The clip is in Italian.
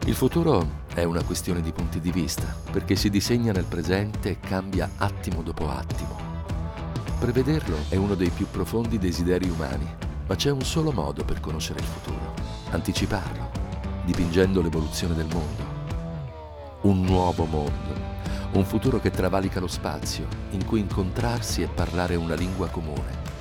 Il futuro è una questione di punti di vista, perché si disegna nel presente e cambia attimo dopo attimo. Prevederlo è uno dei più profondi desideri umani, ma c'è un solo modo per conoscere il futuro: anticiparlo, dipingendo l'evoluzione del mondo. Un nuovo mondo, un futuro che travalica lo spazio, in cui incontrarsi e parlare una lingua comune,